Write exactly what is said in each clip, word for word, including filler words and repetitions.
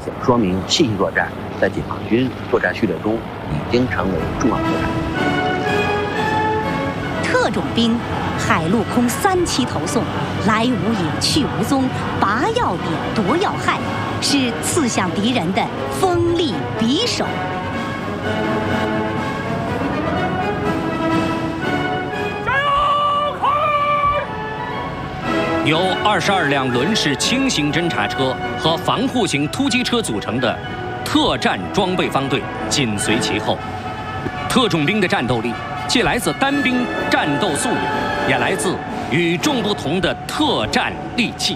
此说明信息作战在解放军作战序列中已经成为重要作战。 特种兵海陆空三栖投送，来无影去无踪，拔要点夺要害，是刺向敌人的锋利匕首。 由二十二辆轮式轻型侦察车和防护型突击车组成的特战装备方队紧随其后。特种兵的战斗力既来自单兵战斗素养，也来自与众不同的特战利器。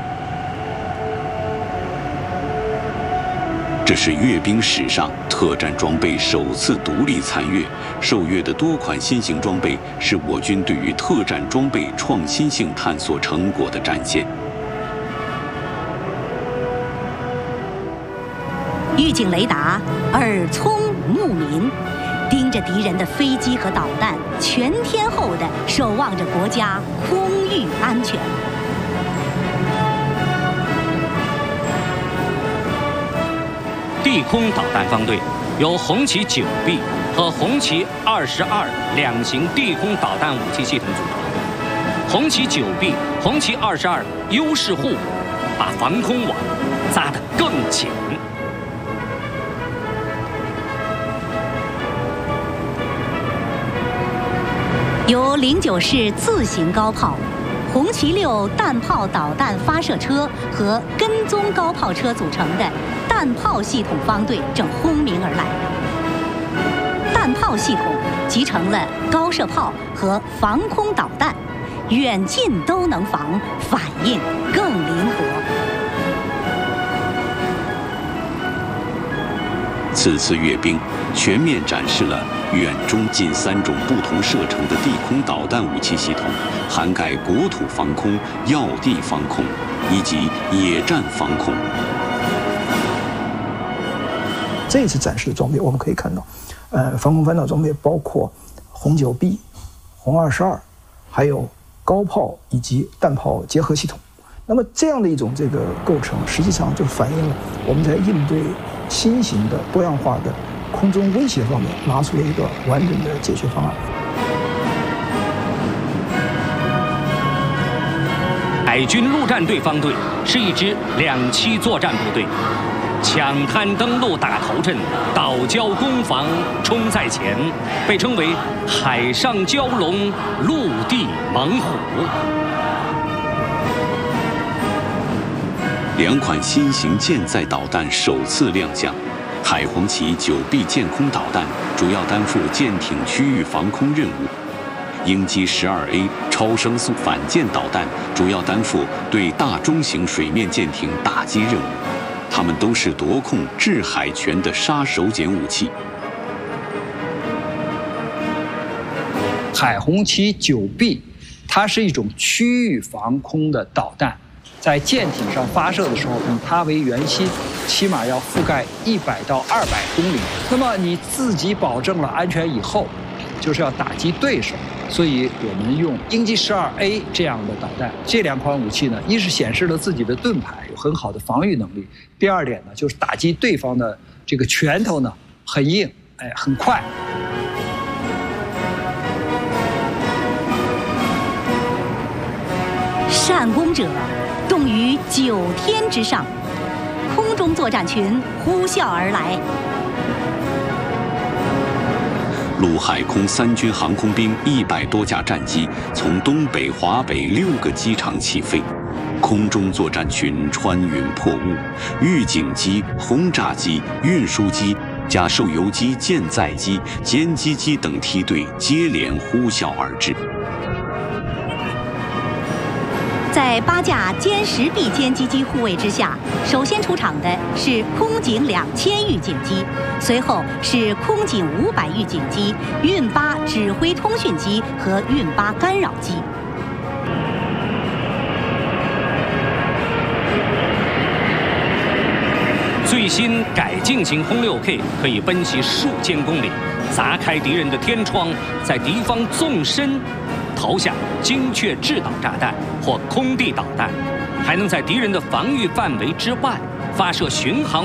这是阅兵史上特战装备首次独立参阅，受阅的多款新型装备是我军对于特战装备创新性探索成果的展现。 预警雷达耳聪目明，盯着敌人的飞机和导弹，全天候地守望着国家空域安全。 地空导弹方队由红旗九 B 和红旗二十二两型地空导弹武器系统组成。红旗九 B、红旗二十二优势互补，把防空网扎得更紧。 由零九式自行高炮、红旗六弹炮导弹发射车和跟踪高炮车组成的弹炮系统方队正轰鸣而来。弹炮系统集成了高射炮和防空导弹，远近都能防，反应更灵活。 此次阅兵全面展示了远中近三种不同射程的地空导弹武器系统，涵盖国土防空、要地防空以及野战防控。 这一次展示的装备，我们可以看到，呃，防空反导装备包括红九 B、红二十二，还有高炮以及弹炮结合系统。那么这样的一种这个构成，实际上就反映了我们在应对新型的多样化的空中威胁方面拿出了一个完整的解决方案。 海军陆战队方队是一支两栖作战部队，抢滩登陆打头阵，岛礁攻防冲在前，被称为海上蛟龙，陆地猛虎。 两款新型舰载导弹首次亮相，海红旗九 B 舰空导弹主要担负舰艇区域防空任务，鹰击十二 A 超声速反舰导弹主要担负对大中型水面舰艇打击任务。它们都是夺控制海权的杀手锏武器。 海红旗九 B， 它是一种区域防空的导弹。在舰艇上发射的时候，以它为圆心，起码要覆盖一百到二百公里。那么你自己保证了安全以后，就是要打击对手。所以我们用鹰击十二 A 这样的导弹，这两款武器呢，一是显示了自己的盾牌有很好的防御能力；第二点呢，就是打击对方的这个拳头呢很硬，哎，很快。 善攻者动于九天之上，空中作战群呼啸而来。 陆海空三军航空兵一百多架战机从东北、华北六个机场起飞，空中作战群穿云破雾，预警机、轰炸机、运输机加受油机、舰载机、歼击机等梯队接连呼啸而至。 在八架歼十 B 歼击机护卫之下，首先出场的是空警两千预警机，随后是空警五百预警机、运八指挥通讯机和运八干扰机。 最新改进型轰六 K 可以奔袭数千公里，砸开敌人的天窗，在敌方纵深投下精确制导炸弹或空地导弹，还能在敌人的防御范围之外发射巡航